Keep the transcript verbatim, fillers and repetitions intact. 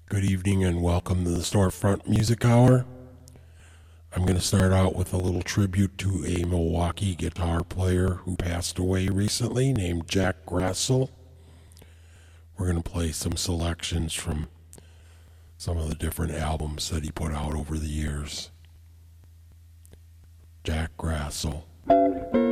Good evening and welcome to the Storefront Music Hour. I'm going to start out with a little tribute to a Milwaukee guitar player who passed away recently named Jack Grassel. We're going to play some selections from some of the different albums that he put out over the years. Jack Grassel.